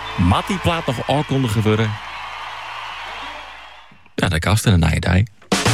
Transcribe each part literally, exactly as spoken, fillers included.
Mat die plaat nog aankondigen worden? Ja, dat kast en een naaidij.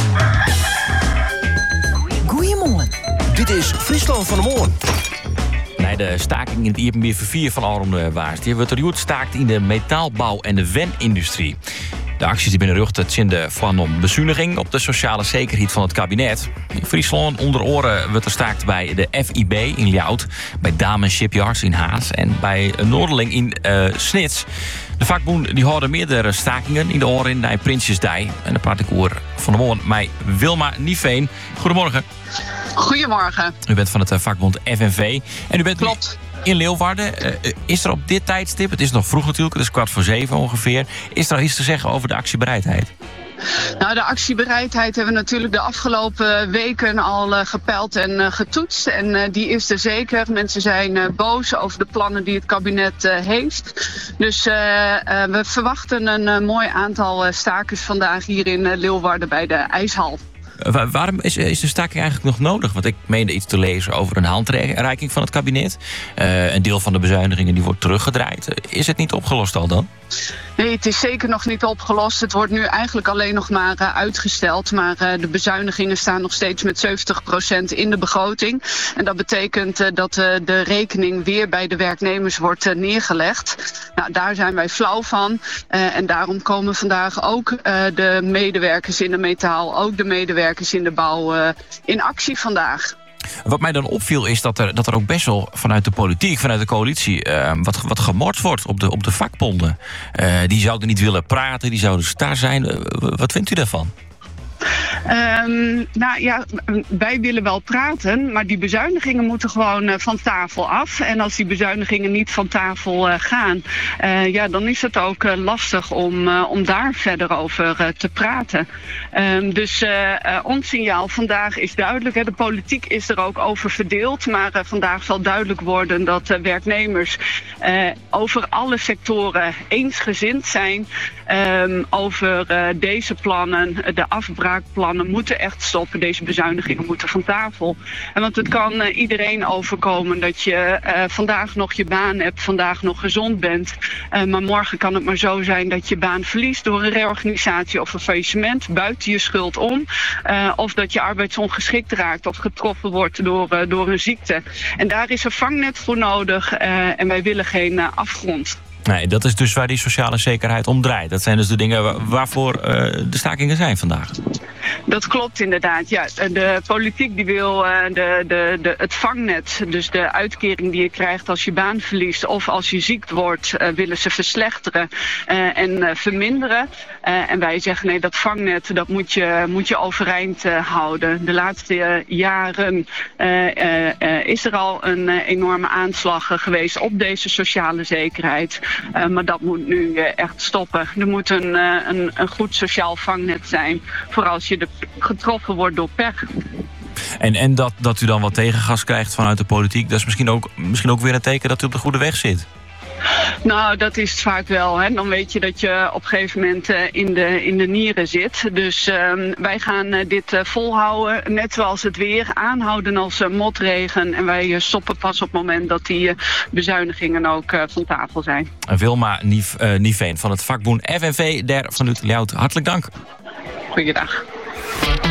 Goeiemorgen. Dit is Friesland van de Moorn. Nee, de staking in het I P M B vier van Aron de Waars. Die wordt er goed staakt in de metaalbouw en de wen-industrie. De acties die binnen rug het zijn de van om bezuiniging op de sociale zekerheid van het kabinet. In Friesland onder oren wordt er staakt bij de F I B in Ljout, bij Damen Shipyards in Haas en bij Noorderling in uh, Snits. De vakbonden die houden meerdere stakingen in de oren bij Prinsjesdij. En de praat ik oor van de morgen met Wilma Niveen. Goedemorgen. Goedemorgen. U bent van het vakbond F N V. En u bent Klopt. in Leeuwarden. Uh, is er op dit tijdstip, het is nog vroeg natuurlijk, het is kwart voor zeven ongeveer, is er al iets te zeggen over de actiebereidheid? Nou, de actiebereidheid hebben we natuurlijk de afgelopen weken al uh, gepeild en uh, getoetst. En uh, die is er zeker. Mensen zijn uh, boos over de plannen die het kabinet uh, heeft. Dus uh, uh, we verwachten een uh, mooi aantal uh, stakers vandaag hier in uh, Leeuwarden bij de IJshal. Waar, waarom is, is de staking eigenlijk nog nodig? Want ik meende iets te lezen over een handreiking van het kabinet. Uh, een deel van de bezuinigingen die wordt teruggedraaid. Is het niet opgelost al dan? Nee, het is zeker nog niet opgelost. Het wordt nu eigenlijk alleen nog maar uh, uitgesteld. Maar uh, de bezuinigingen staan nog steeds met zeventig procent in de begroting. En dat betekent uh, dat uh, de rekening weer bij de werknemers wordt uh, neergelegd. Nou, daar zijn wij flauw van. Uh, en daarom komen vandaag ook uh, de medewerkers in de metaal, ook de medewerkers in de bouw uh, in actie vandaag. Wat mij dan opviel is dat er, dat er ook best wel vanuit de politiek, vanuit de coalitie, uh, wat, wat gemord wordt op de, op de vakbonden. Uh, die zouden niet willen praten, die zouden star zijn. Uh, wat vindt u daarvan? Um, nou ja, wij willen wel praten, maar die bezuinigingen moeten gewoon uh, van tafel af. En als die bezuinigingen niet van tafel uh, gaan, uh, ja, dan is het ook uh, lastig om, uh, om daar verder over uh, te praten. Um, dus uh, uh, ons signaal vandaag is duidelijk. Hè. De politiek is er ook over verdeeld, maar uh, vandaag zal duidelijk worden dat uh, werknemers uh, over alle sectoren eensgezind zijn um, over uh, deze plannen, de afbraakplannen moeten echt stoppen. Deze bezuinigingen moeten van tafel. En want het kan uh, iedereen overkomen dat je uh, vandaag nog je baan hebt, vandaag nog gezond bent. Uh, maar morgen kan het maar zo zijn dat je baan verliest door een reorganisatie of een faillissement buiten je schuld om. Uh, of dat je arbeidsongeschikt raakt of getroffen wordt door, uh, door een ziekte. En daar is een vangnet voor nodig uh, en wij willen geen uh, afgrond. Nee, dat is dus waar die sociale zekerheid om draait. Dat zijn dus de dingen waarvoor uh, de stakingen zijn vandaag. Dat klopt inderdaad. Ja, de politiek die wil uh, de, de, de, het vangnet, dus de uitkering die je krijgt als je baan verliest of als je ziek wordt, uh, willen ze verslechteren uh, en uh, verminderen. Uh, en wij zeggen nee, dat vangnet dat moet je, moet je overeind uh, houden. De laatste uh, jaren uh, uh, uh, is er al een uh, enorme aanslag uh, geweest op deze sociale zekerheid. Uh, maar dat moet nu uh, echt stoppen. Er moet een, uh, een, een goed sociaal vangnet zijn voor als je de, getroffen wordt door pech. En, en dat, dat u dan wat tegengas krijgt vanuit de politiek, dat is misschien ook, misschien ook weer een teken dat u op de goede weg zit. Nou, dat is het vaak wel. Hè. Dan weet je dat je op een gegeven moment uh, in, de, in de nieren zit. Dus uh, wij gaan uh, dit uh, volhouden, net zoals het weer, aanhouden als uh, motregen. En wij uh, stoppen pas op het moment dat die uh, bezuinigingen ook uh, van tafel zijn. Wilma Niveen van het vakbond F N V der van Ljout. Hartelijk dank. Goeiedag.